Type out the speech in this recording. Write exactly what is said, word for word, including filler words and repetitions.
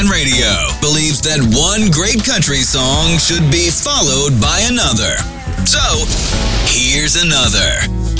One Radio believes that one great country song should be followed by another. So, here's another.